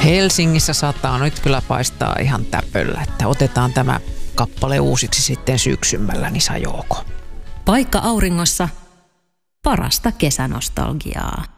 Helsingissä saattaa nyt kyllä paistaa ihan täpöllä, että otetaan tämä kappale uusiksi sitten syksymmällä, niin Sajoko. Paikka auringossa, parasta kesänostalgiaa.